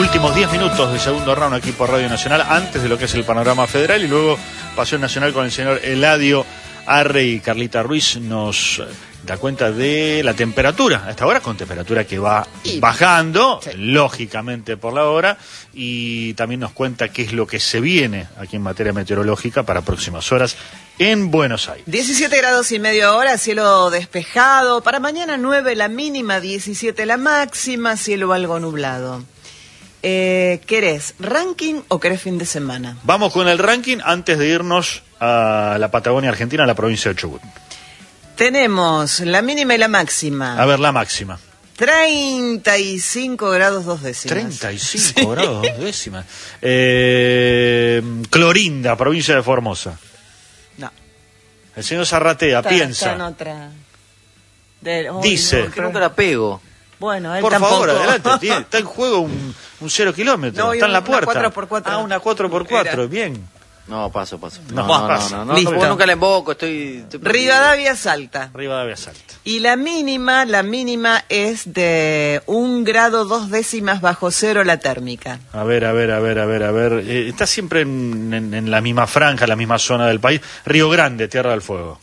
últimos 10 minutos del segundo round aquí por Radio Nacional, antes de lo que es el panorama federal, y luego Pasión Nacional con el señor Eladio Arre y Carlita Ruiz nos da cuenta de la temperatura, a esta hora con temperatura que va bajando, sí, lógicamente por la hora, y también nos cuenta qué es lo que se viene aquí en materia meteorológica para próximas horas en Buenos Aires. 17 grados y medio ahora, cielo despejado, para mañana 9 la mínima, 17 la máxima, cielo algo nublado. ¿Querés ranking o querés fin de semana? Vamos con el ranking antes de irnos a la Patagonia Argentina, a la provincia de Chubut. Tenemos la mínima y la máxima. A ver, la máxima. 35 grados 2 décimas. 35 sí, grados 2 décimas. Clorinda, provincia de Formosa. No. El señor Zarratea piensa. Está en otra. Dice. No, que nunca la pego. Bueno, él por tampoco. favor, adelante. Está en juego un 0 kilómetro. No, está en la puerta. Una 4x4. Ah, una 4x4. Bien. No, paso. No, no, nunca la invoco, estoy Rivadavia Salta. Rivadavia Salta. Y la mínima es de 1 grado 2 décimas bajo cero la térmica. A ver. Está siempre en la misma franja, en la misma zona del país. Río Grande, Tierra del Fuego.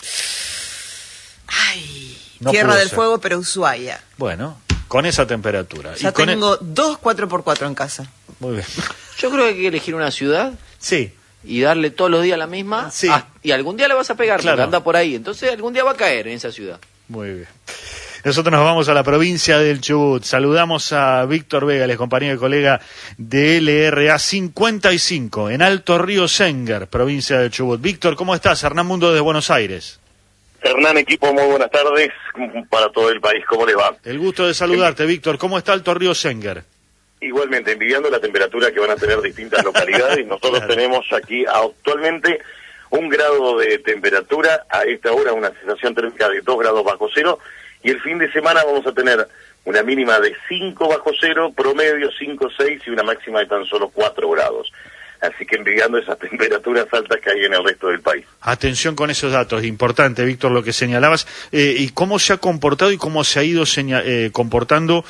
Ay, no Tierra del Fuego, pero Ushuaia. Bueno, con esa temperatura. Ya tengo 2 4x4 en casa. Muy bien. Yo creo que hay que elegir una ciudad. Sí. Y darle todos los días la misma, sí, y algún día le vas a pegar, claro, porque anda por ahí, entonces algún día va a caer en esa ciudad. Muy bien. Nosotros nos vamos a la provincia del Chubut. Saludamos a Víctor Vega, el compañero y colega de LRA 55, en Alto Río Senguer, provincia del Chubut. Víctor, ¿cómo estás? Hernán Mundo desde Buenos Aires. Hernán, equipo, muy buenas tardes para todo el país. ¿Cómo le va? El gusto de saludarte, Víctor. ¿Cómo está Alto Río Senguer? Igualmente, envidiando la temperatura que van a tener distintas localidades. Nosotros tenemos aquí actualmente 1 grado de temperatura, a esta hora una sensación térmica de 2 grados bajo cero, y el fin de semana vamos a tener una mínima de 5 bajo cero, promedio 5, 6 y una máxima de tan solo 4 grados. Así que envidiando esas temperaturas altas que hay en el resto del país. Atención con esos datos, importante, Víctor, lo que señalabas. ¿Y cómo se ha comportado y cómo se ha ido comportando?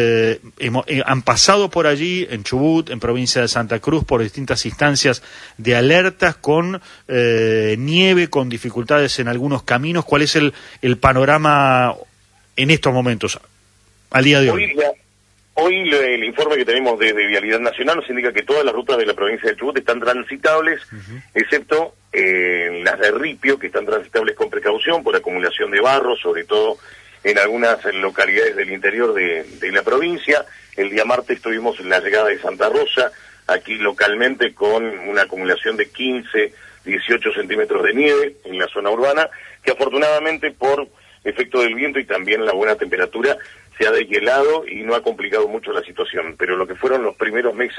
Han pasado por allí, en Chubut, en provincia de Santa Cruz, por distintas instancias de alertas con nieve, con dificultades en algunos caminos. ¿Cuál es el panorama en estos momentos, al día de hoy? Hoy el informe que tenemos de Vialidad Nacional nos indica que todas las rutas de la provincia de Chubut están transitables, excepto las de Ripio, que están transitables con precaución por acumulación de barro, sobre todo en algunas localidades del interior de la provincia. El día martes tuvimos la llegada de Santa Rosa, aquí localmente con una acumulación de 15, 18 centímetros de nieve en la zona urbana, que afortunadamente por efecto del viento y también la buena temperatura se ha deshielado y no ha complicado mucho la situación, pero lo que fueron los primeros días,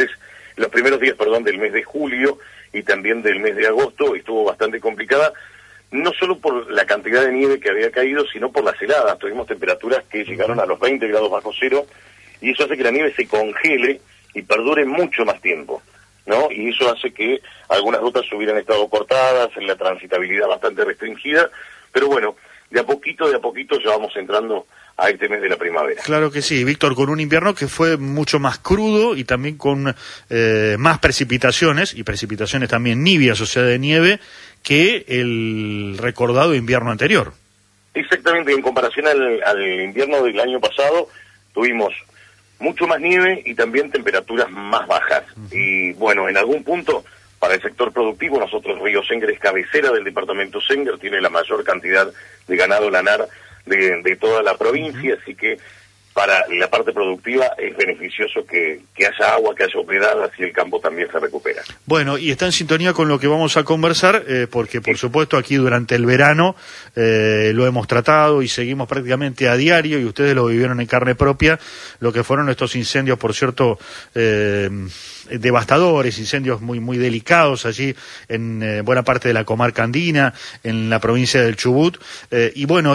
del mes de julio y también del mes de agosto estuvo bastante complicada, no solo por la cantidad de nieve que había caído, sino por las heladas. Tuvimos temperaturas que llegaron a los 20 grados bajo cero y eso hace que la nieve se congele y perdure mucho más tiempo, ¿no? Y eso hace que algunas rutas hubieran estado cortadas, en la transitabilidad bastante restringida, pero bueno, de a poquito ya vamos entrando a este mes de la primavera. Claro que sí, Víctor, con un invierno que fue mucho más crudo y también con más precipitaciones, y precipitaciones también nibias, o sea, de nieve, que el recordado invierno anterior. Exactamente, en comparación al invierno del año pasado, tuvimos mucho más nieve y también temperaturas más bajas. Y bueno, en algún punto, para el sector productivo, nosotros Río Senguer es cabecera del departamento Senguer, tiene la mayor cantidad de ganado lanar de toda la provincia, así que para la parte productiva es beneficioso que haya agua, que haya humedad, así el campo también se recupera. Bueno, y está en sintonía con lo que vamos a conversar, porque por supuesto aquí durante el verano lo hemos tratado y seguimos prácticamente a diario, y ustedes lo vivieron en carne propia, lo que fueron estos incendios, por cierto, devastadores, incendios muy delicados allí en buena parte de la comarca andina, en la provincia del Chubut, y bueno,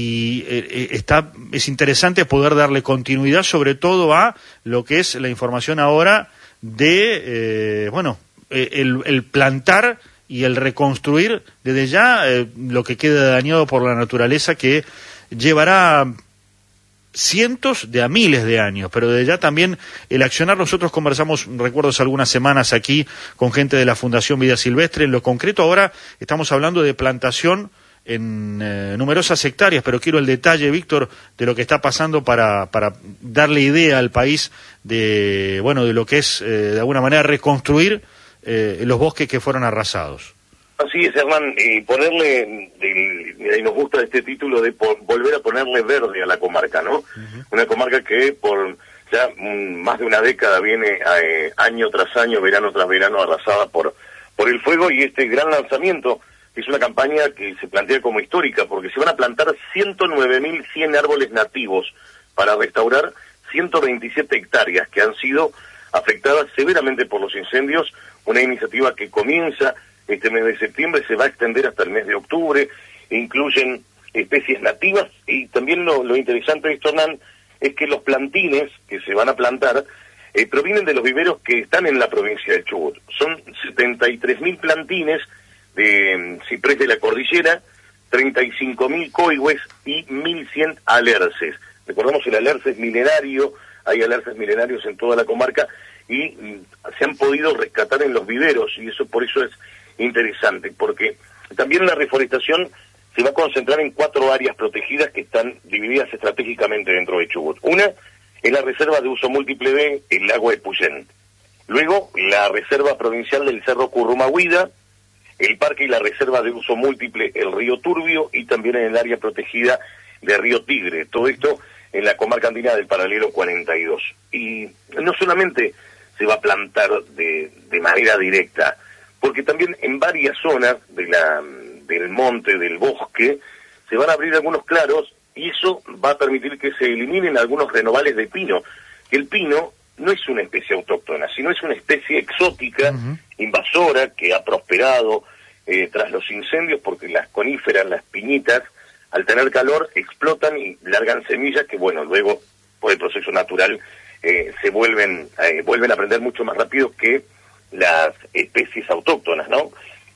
es interesante poder darle continuidad sobre todo a lo que es la información ahora de, el plantar y el reconstruir desde ya lo que queda dañado por la naturaleza, que llevará cientos de a miles de años, pero de ya también el accionar. Nosotros conversamos, recuerdo hace algunas semanas aquí con gente de la Fundación Vida Silvestre. En lo concreto ahora estamos hablando de plantación en numerosas hectáreas, pero quiero el detalle, Víctor, de lo que está pasando para darle idea al país de lo que es de alguna manera reconstruir los bosques que fueron arrasados. Así es, Hernán, y ponerle, y nos gusta este título de volver a ponerle verde a la comarca, ¿no? Una comarca que por ya más de una década viene año tras año, verano tras verano, arrasada por el fuego, y este gran lanzamiento es una campaña que se plantea como histórica, porque se van a plantar 109.100 árboles nativos para restaurar 127 hectáreas que han sido afectadas severamente por los incendios, una iniciativa que comienza este mes de septiembre, se va a extender hasta el mes de octubre, incluyen especies nativas, y también lo interesante de esto, Hernán, es que los plantines que se van a plantar provienen de los viveros que están en la provincia de Chubut. Son 73.000 plantines de ciprés de la cordillera, 35.000 coigües y 1.100 alerces. Recordamos, el alerce es milenario, hay alerces milenarios en toda la comarca, y se han podido rescatar en los viveros, y eso por eso es interesante, porque también la reforestación se va a concentrar en 4 áreas protegidas que están divididas estratégicamente dentro de Chubut. Una es la reserva de uso múltiple del lago de Puyén. Luego, la reserva provincial del Cerro Currumahuida, el parque y la reserva de uso múltiple el río Turbio, y también en el área protegida de Río Tigre. Todo esto en la comarca andina del paralelo 42. Y no solamente se va a plantar de manera directa, porque también en varias zonas del monte, del bosque, se van a abrir algunos claros, y eso va a permitir que se eliminen algunos renovales de pino. El pino no es una especie autóctona, sino es una especie exótica, invasora, que ha prosperado tras los incendios, porque las coníferas, las piñitas, al tener calor, explotan y largan semillas que, luego, por el proceso natural, se vuelven a prender mucho más rápido que las especies autóctonas, ¿no?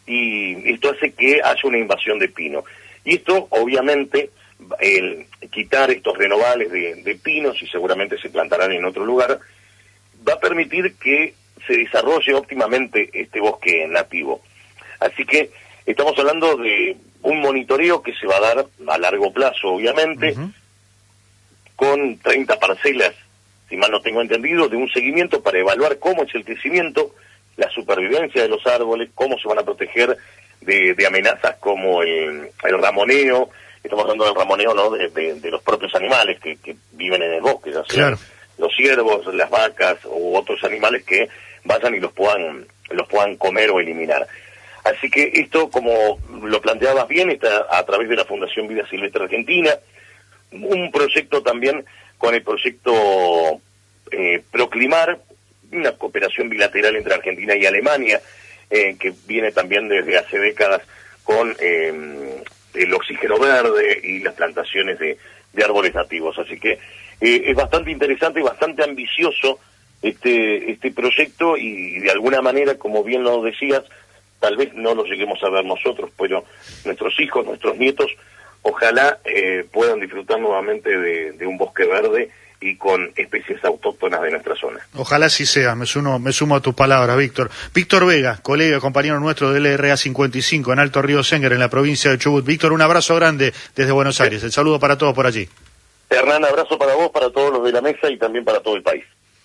Y esto hace que haya una invasión de pino. Y esto, obviamente, el quitar estos renovales de pinos, y seguramente se plantarán en otro lugar, va a permitir que se desarrolle óptimamente este bosque nativo. Así que estamos hablando de un monitoreo que se va a dar a largo plazo, obviamente, con 30 parcelas, si mal no tengo entendido, de un seguimiento para evaluar cómo es el crecimiento, la supervivencia de los árboles, cómo se van a proteger de amenazas como el ramoneo. Estamos hablando del ramoneo, ¿no?, de los propios animales que viven en el bosque, ya sea los ciervos, las vacas u otros animales que vayan y los puedan comer o eliminar. Así que esto, como lo planteabas bien, está a través de la Fundación Vida Silvestre Argentina, un proyecto también con el proyecto Proclimar, una cooperación bilateral entre Argentina y Alemania, que viene también desde hace décadas con el oxígeno verde y las plantaciones de árboles nativos. Así que es bastante interesante y bastante ambicioso este proyecto, y de alguna manera, como bien lo decías, tal vez no lo lleguemos a ver nosotros, pero nuestros hijos, nuestros nietos, ojalá puedan disfrutar nuevamente de un bosque verde y con especies autóctonas de nuestra zona. Ojalá así sea, me sumo a tus palabras, Víctor. Víctor Vega, colega, compañero nuestro del LRA 55 en Alto Río Sénger, en la provincia de Chubut. Víctor, un abrazo grande desde Buenos Aires. El saludo para todos por allí. Hernán, abrazo para vos, para todos los de la mesa y también para todo el país.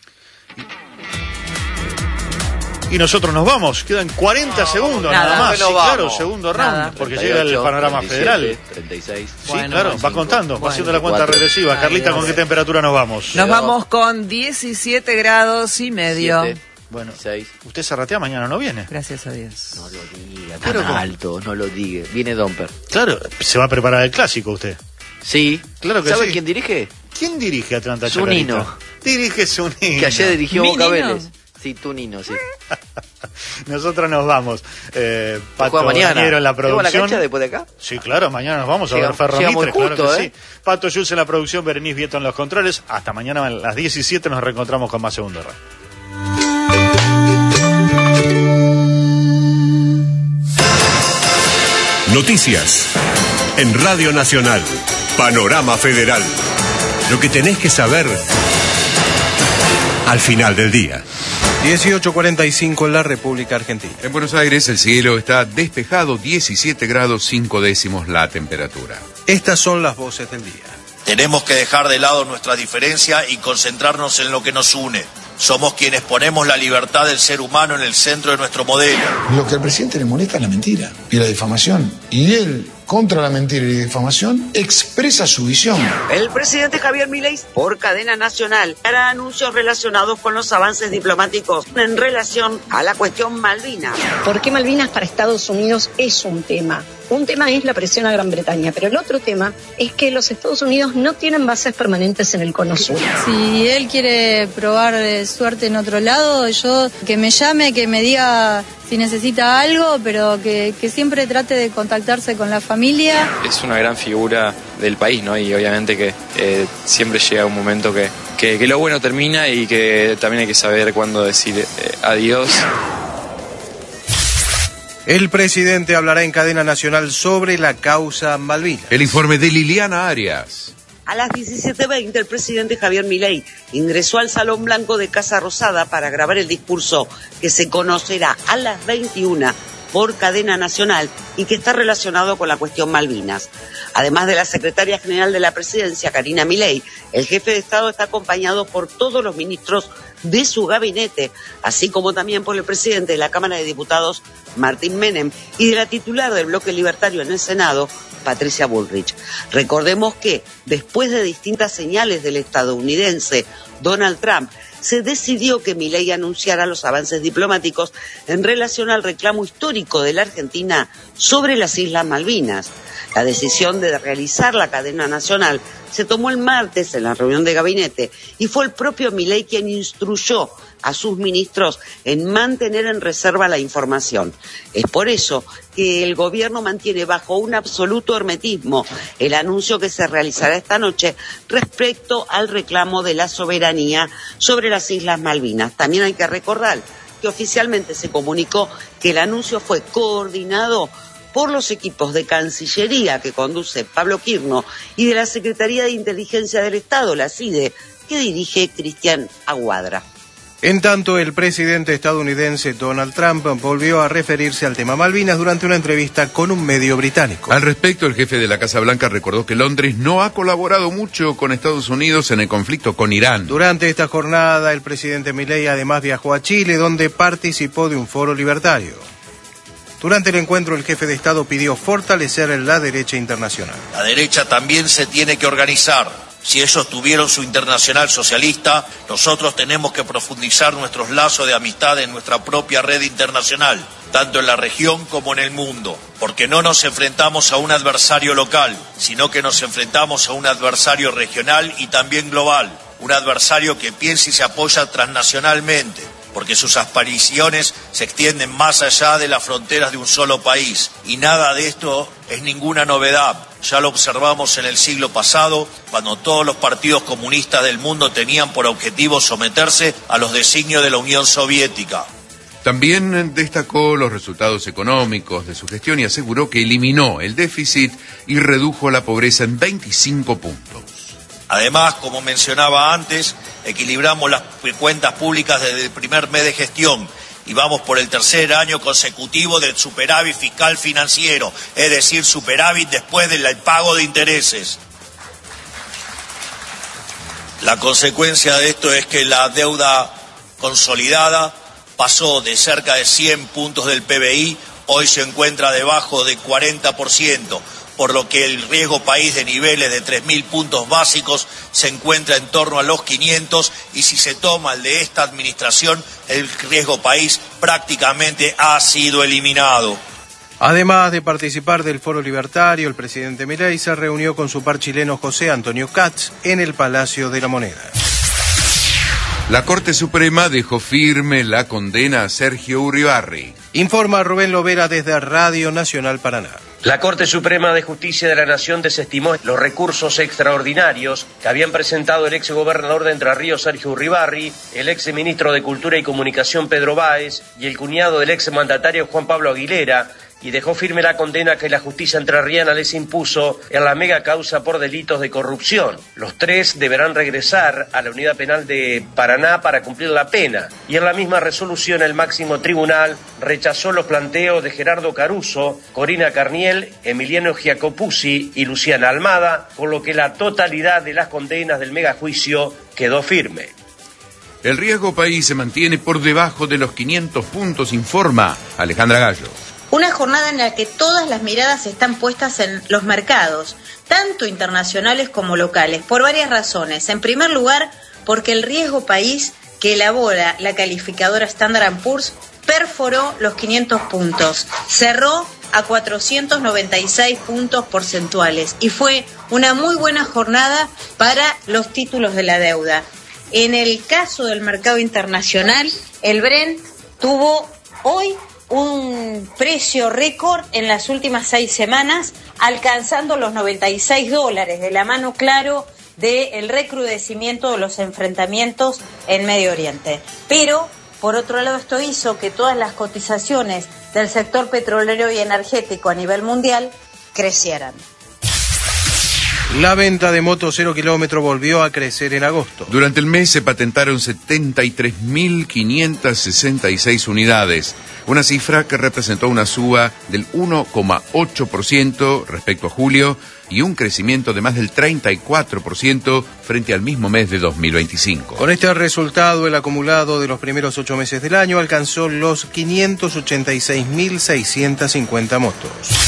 Y nosotros nos vamos, quedan 40 segundos nada más. Sí, claro, segundo round, porque 38, llega el panorama 37, federal. 36. Sí, bueno, claro, va contando, va haciendo la cuenta regresiva. Carlita, ¿con qué temperatura nos vamos? Nos vamos con 17 grados y medio. 7, bueno, 6. Usted se ratea, mañana no viene. Gracias a Dios. No lo diga, tan alto, no lo diga. Viene Domper. Claro, se va a preparar el clásico usted. Sí. Claro que ¿Sabe sí. quién dirige? ¿Quién dirige Atlanta Zunino. Chacarita? Dirige Zunino. Que ayer dirigió Boca ¿Nino? Vélez. Sí, Tunino, sí. Nosotros nos vamos. Pato mañana. Bañero en la ¿Tengo la producción. cancha después de acá? Sí, claro, mañana nos vamos a Llega- ver Ferro llega Mitre, muy justo, claro que sí. Pato Schultz en la producción, Berenice Vieto en los controles. Hasta mañana a las 17 nos reencontramos con más Segundo Round. Noticias en Radio Nacional. Panorama Federal. Lo que tenés que saber al final del día. 18:45 en la República Argentina. En Buenos Aires el cielo está despejado, 17 grados 5 décimos la temperatura. Estas son las voces del día. Tenemos que dejar de lado nuestra diferencia y concentrarnos en lo que nos une. Somos quienes ponemos la libertad del ser humano en el centro de nuestro modelo. Lo que al presidente le molesta es la mentira y la difamación. Y él, contra la mentira y la difamación, expresa su visión. El presidente Javier Milei, por cadena nacional, hará anuncios relacionados con los avances diplomáticos en relación a la cuestión Malvinas. ¿Por qué Malvinas para Estados Unidos es un tema? Un tema es la presión a Gran Bretaña, pero el otro tema es que los Estados Unidos no tienen bases permanentes en el Cono Sur. Si él quiere probar suerte en otro lado, yo que me llame, que me diga si necesita algo, pero que siempre trate de contactarse con la familia. Es una gran figura del país, ¿no? Y obviamente que siempre llega un momento que lo bueno termina y que también hay que saber cuándo decir adiós. El presidente hablará en cadena nacional sobre la causa Malvinas. El informe de Liliana Arias. A las 17:20 el presidente Javier Milei ingresó al Salón Blanco de Casa Rosada para grabar el discurso que se conocerá a las 21 por cadena nacional y que está relacionado con la cuestión Malvinas. Además de la secretaria general de la presidencia, Karina Milei, el jefe de Estado está acompañado por todos los ministros de su gabinete, así como también por el presidente de la Cámara de Diputados, Martín Menem, y de la titular del bloque libertario en el Senado, Patricia Bullrich. Recordemos que, después de distintas señales del estadounidense Donald Trump, se decidió que Milei anunciara los avances diplomáticos en relación al reclamo histórico de la Argentina sobre las Islas Malvinas. La decisión de realizar la cadena nacional se tomó el martes en la reunión de gabinete y fue el propio Milei quien instruyó a sus ministros en mantener en reserva la información. Es por eso que el gobierno mantiene bajo un absoluto hermetismo el anuncio que se realizará esta noche respecto al reclamo de la soberanía sobre las Islas Malvinas. También hay que recordar que oficialmente se comunicó que el anuncio fue coordinado por los equipos de Cancillería que conduce Pablo Quirno y de la Secretaría de Inteligencia del Estado, la CIDE, que dirige Cristian Aguadra. En tanto, el presidente estadounidense Donald Trump volvió a referirse al tema Malvinas durante una entrevista con un medio británico. Al respecto, el jefe de la Casa Blanca recordó que Londres no ha colaborado mucho con Estados Unidos en el conflicto con Irán. Durante esta jornada, el presidente Milei además viajó a Chile, donde participó de un foro libertario. Durante el encuentro, el jefe de Estado pidió fortalecer la derecha internacional. La derecha también se tiene que organizar. Si ellos tuvieron su internacional socialista, nosotros tenemos que profundizar nuestros lazos de amistad en nuestra propia red internacional, tanto en la región como en el mundo, porque no nos enfrentamos a un adversario local, sino que nos enfrentamos a un adversario regional y también global, un adversario que piensa y se apoya transnacionalmente, porque sus aspiraciones se extienden más allá de las fronteras de un solo país. Y nada de esto es ninguna novedad. Ya lo observamos en el siglo pasado, cuando todos los partidos comunistas del mundo tenían por objetivo someterse a los designios de la Unión Soviética. También destacó los resultados económicos de su gestión y aseguró que eliminó el déficit y redujo la pobreza en 25 puntos. Además, como mencionaba antes, equilibramos las cuentas públicas desde el primer mes de gestión y vamos por el tercer año consecutivo del superávit fiscal financiero, es decir, superávit después del pago de intereses. La consecuencia de esto es que la deuda consolidada pasó de cerca de 100 puntos del PBI, hoy se encuentra debajo de 40%. Por lo que el riesgo país de niveles de 3.000 puntos básicos se encuentra en torno a los 500 y si se toma el de esta administración, el riesgo país prácticamente ha sido eliminado. Además de participar del foro libertario, el presidente Milei se reunió con su par chileno José Antonio Katz en el Palacio de la Moneda. La Corte Suprema dejó firme la condena a Sergio Uribarri. Informa Rubén Lovera desde Radio Nacional Paraná. La Corte Suprema de Justicia de la Nación desestimó los recursos extraordinarios que habían presentado el exgobernador de Entre Ríos, Sergio Uribarri, el exministro de Cultura y Comunicación, Pedro Báez, y el cuñado del exmandatario, Juan Pablo Aguilera, y dejó firme la condena que la justicia entrerriana les impuso en la mega causa por delitos de corrupción. Los tres deberán regresar a la unidad penal de Paraná para cumplir la pena. Y en la misma resolución el máximo tribunal rechazó los planteos de Gerardo Caruso, Corina Carniel, Emiliano Giacopuzzi y Luciana Almada, por lo que la totalidad de las condenas del megajuicio quedó firme. El riesgo país se mantiene por debajo de los 500 puntos, informa Alejandra Gallo. Una jornada en la que todas las miradas están puestas en los mercados, tanto internacionales como locales, por varias razones. En primer lugar, porque el riesgo país que elabora la calificadora Standard & Poor's perforó los 500 puntos, cerró a 496 puntos porcentuales y fue una muy buena jornada para los títulos de la deuda. En el caso del mercado internacional, el Brent tuvo hoy un precio récord en las últimas 6 semanas, alcanzando los $96, de la mano, claro, del recrudecimiento de los enfrentamientos en Medio Oriente. Pero, por otro lado, esto hizo que todas las cotizaciones del sector petrolero y energético a nivel mundial crecieran. La venta de motos 0 kilómetro volvió a crecer en agosto. Durante el mes se patentaron 73.566 unidades, una cifra que representó una suba del 1,8% respecto a julio y un crecimiento de más del 34% frente al mismo mes de 2025. Con este resultado, el acumulado de los primeros 8 meses del año alcanzó los 586.650 motos.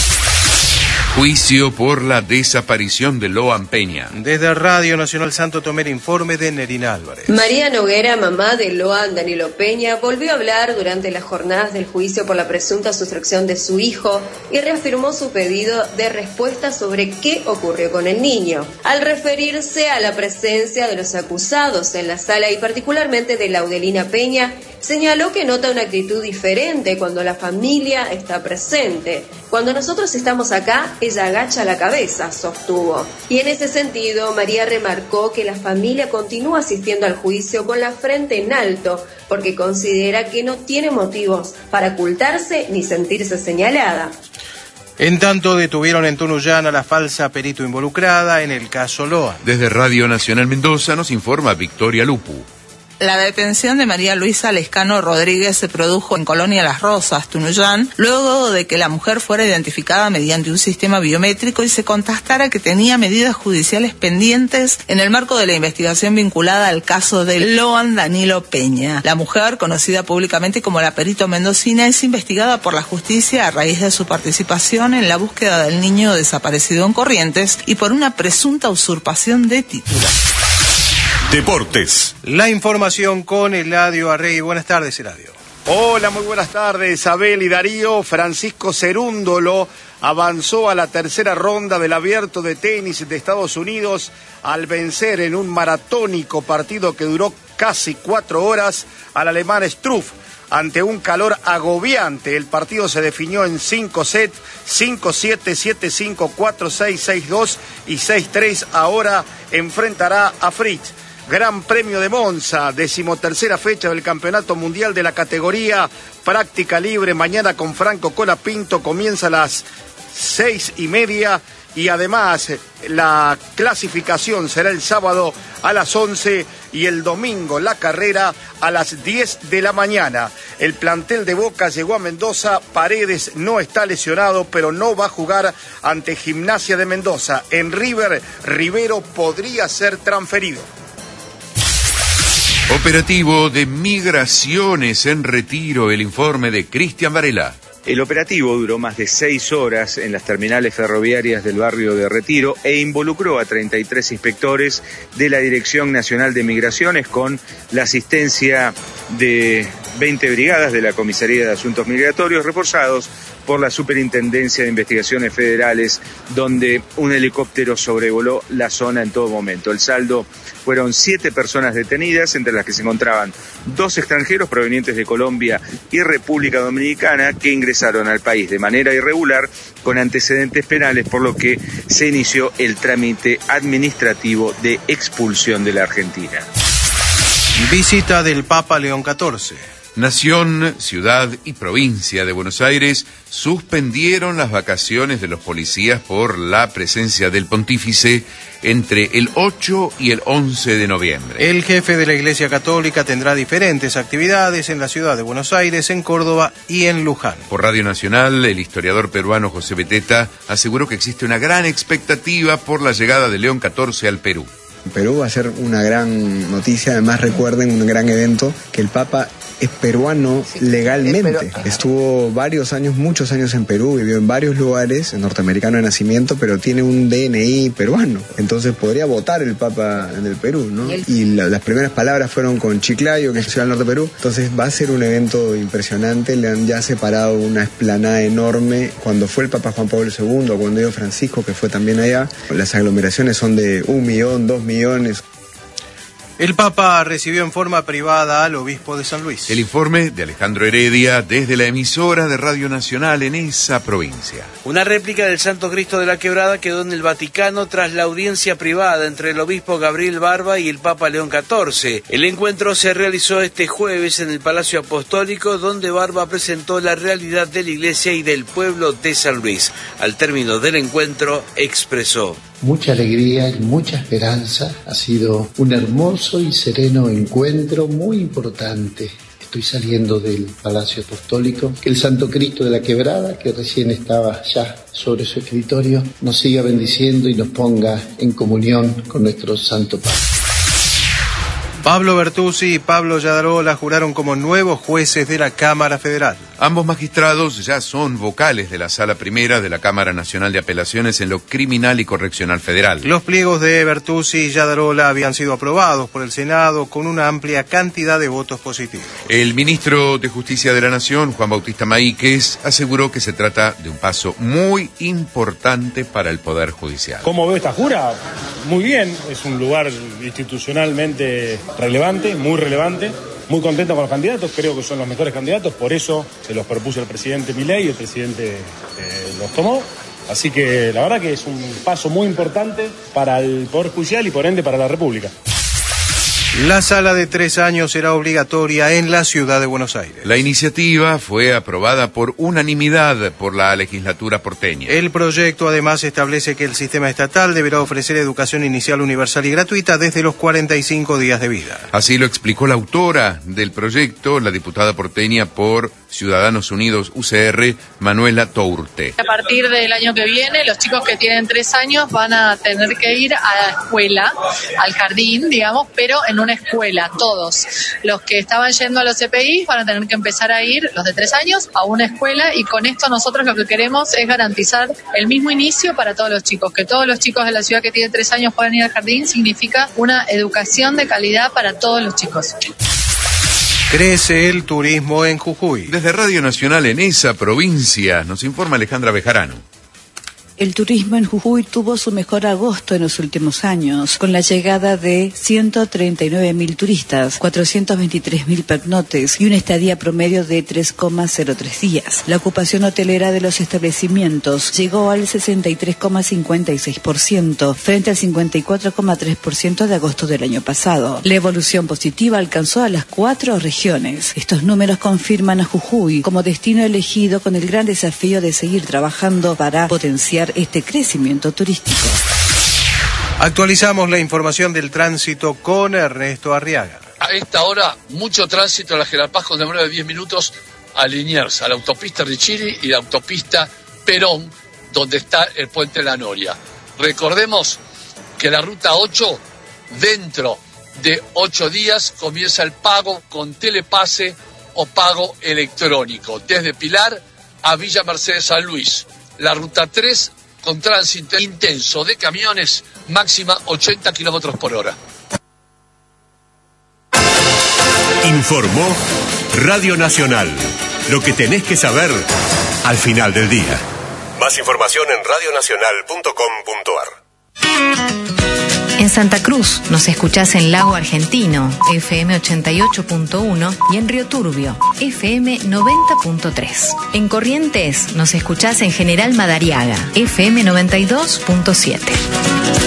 Juicio por la desaparición de Loan Peña. Desde Radio Nacional Santo Tomé, el informe de Nerina Álvarez. María Noguera, mamá de Loan Danilo Peña, volvió a hablar durante las jornadas del juicio por la presunta sustracción de su hijo y reafirmó su pedido de respuesta sobre qué ocurrió con el niño. Al referirse a la presencia de los acusados en la sala y particularmente de Laudelina Peña, señaló que nota una actitud diferente cuando la familia está presente. Cuando nosotros estamos acá, ella agacha la cabeza, sostuvo. Y en ese sentido, María remarcó que la familia continúa asistiendo al juicio con la frente en alto, porque considera que no tiene motivos para ocultarse ni sentirse señalada. En tanto, detuvieron en Tunuyán a la falsa perito involucrada en el caso Loan. Desde Radio Nacional Mendoza nos informa Victoria Lupu. La detención de María Luisa Lescano Rodríguez se produjo en Colonia Las Rosas, Tunuyán, luego de que la mujer fuera identificada mediante un sistema biométrico y se constatara que tenía medidas judiciales pendientes en el marco de la investigación vinculada al caso de Loan Danilo Peña. La mujer, conocida públicamente como la Perito Mendocina, es investigada por la justicia a raíz de su participación en la búsqueda del niño desaparecido en Corrientes y por una presunta usurpación de título. Deportes. La información con Eladio Arregui. Buenas tardes, Eladio. Hola, muy buenas tardes, Abel y Darío. Francisco Cerúndolo avanzó a la tercera ronda del Abierto de Tenis de Estados Unidos al vencer en un maratónico partido que duró casi 4 horas al alemán Struff. Ante un calor agobiante, el partido se definió en 5 sets, 5-7, 7-5, 4-6, 6-2 y 6-3. Ahora enfrentará a Fritz. Gran Premio de Monza, 13ª fecha del Campeonato Mundial de la categoría práctica libre. Mañana con Franco Colapinto comienza a las 6:30 y además la clasificación será el sábado a las 11 y el domingo la carrera a las 10 de la mañana. El plantel de Boca llegó a Mendoza. Paredes no está lesionado, pero no va a jugar ante Gimnasia de Mendoza. En River, Rivero podría ser transferido. Operativo de migraciones en Retiro, el informe de Cristian Varela. El operativo duró más de 6 horas en las terminales ferroviarias del barrio de Retiro e involucró a 33 inspectores de la Dirección Nacional de Migraciones con la asistencia de 20 brigadas de la Comisaría de Asuntos Migratorios reforzados por la Superintendencia de Investigaciones Federales, donde un helicóptero sobrevoló la zona en todo momento. El saldo fueron 7 personas detenidas, entre las que se encontraban 2 extranjeros provenientes de Colombia y República Dominicana que ingresaron al país de manera irregular con antecedentes penales, por lo que se inició el trámite administrativo de expulsión de la Argentina. Visita del Papa León XIV. Nación, ciudad y provincia de Buenos Aires suspendieron las vacaciones de los policías por la presencia del pontífice entre el 8 y el 11 de noviembre. El jefe de la Iglesia Católica tendrá diferentes actividades en la ciudad de Buenos Aires, en Córdoba y en Luján. Por Radio Nacional, el historiador peruano José Beteta aseguró que existe una gran expectativa por la llegada de León XIV al Perú. Perú va a ser una gran noticia, además recuerden un gran evento, que el Papa es peruano legalmente. Estuvo muchos años en Perú, vivió en varios lugares, norteamericano de nacimiento, pero tiene un DNI peruano. Entonces podría votar el Papa en el Perú, ¿no? Y las primeras palabras fueron con Chiclayo, que es ciudad del norte de Perú. Entonces va a ser un evento impresionante. Le han ya separado una explanada enorme. Cuando fue el Papa Juan Pablo II, o cuando iba Francisco, que fue también allá, las aglomeraciones son de 1 millón, 2 millones. El Papa recibió en forma privada al obispo de San Luis. El informe de Alejandro Heredia desde la emisora de Radio Nacional en esa provincia. Una réplica del Santo Cristo de la Quebrada quedó en el Vaticano tras la audiencia privada entre el obispo Gabriel Barba y el Papa León XIV. El encuentro se realizó este jueves en el Palacio Apostólico, donde Barba presentó la realidad de la Iglesia y del pueblo de San Luis. Al término del encuentro expresó: mucha alegría y mucha esperanza. Ha sido un hermoso y sereno encuentro muy importante. Estoy saliendo del Palacio Apostólico. Que el Santo Cristo de la Quebrada, que recién estaba ya sobre su escritorio, nos siga bendiciendo y nos ponga en comunión con nuestro Santo Padre. Pablo Bertuzzi y Pablo Yadarola juraron como nuevos jueces de la Cámara Federal. Ambos magistrados ya son vocales de la Sala Primera de la Cámara Nacional de Apelaciones en lo Criminal y Correccional Federal. Los pliegos de Bertuzzi y Yadarola habían sido aprobados por el Senado con una amplia cantidad de votos positivos. El ministro de Justicia de la Nación, Juan Bautista Maíquez, aseguró que se trata de un paso muy importante para el Poder Judicial. ¿Cómo veo esta jura? Muy bien, es un lugar institucionalmente relevante, muy relevante. Muy contento con los candidatos, creo que son los mejores candidatos, por eso se los propuso el presidente Milei y el presidente los tomó. Así que la verdad que es un paso muy importante para el Poder Judicial y por ende para la República. La sala de 3 años será obligatoria en la ciudad de Buenos Aires. La iniciativa fue aprobada por unanimidad por la legislatura porteña. El proyecto además establece que el sistema estatal deberá ofrecer educación inicial universal y gratuita desde los 45 días de vida. Así lo explicó la autora del proyecto, la diputada porteña por Ciudadanos Unidos UCR, Manuela Tourte. A partir del año que viene, los chicos que tienen 3 años van a tener que ir a la escuela, al jardín, digamos, pero en una escuela, todos. Los que estaban yendo a los CPI van a tener que empezar a ir, los de 3 años, a una escuela, y con esto nosotros lo que queremos es garantizar el mismo inicio para todos los chicos. Que todos los chicos de la ciudad que tienen 3 años puedan ir al jardín significa una educación de calidad para todos los chicos. Crece el turismo en Jujuy. Desde Radio Nacional en esa provincia nos informa Alejandra Bejarano. El turismo en Jujuy tuvo su mejor agosto en los últimos años, con la llegada de 139.000 turistas, 423.000 pernoctes y una estadía promedio de 3,03 días. La ocupación hotelera de los establecimientos llegó al 63,56%, frente al 54,3% de agosto del año pasado. La evolución positiva alcanzó a las 4 regiones. Estos números confirman a Jujuy como destino elegido, con el gran desafío de seguir trabajando para potenciar este crecimiento turístico. Actualizamos la información del tránsito con Ernesto Arriaga. A esta hora, mucho tránsito en la General Paz con demora de 10 minutos a Liniers, a la autopista Richiri y la autopista Perón, donde está el puente La Noria. Recordemos que la ruta 8, dentro de 8 días, comienza el pago con telepase o pago electrónico, desde Pilar a Villa Mercedes San Luis. La ruta 3 con tránsito intenso de camiones, máxima 80 kilómetros por hora. Informó Radio Nacional. Lo que tenés que saber al final del día. Más información en radionacional.com.ar. En Santa Cruz nos escuchás en Lago Argentino, FM 88.1, y en Río Turbio, FM 90.3. En Corrientes nos escuchás en General Madariaga, FM 92.7.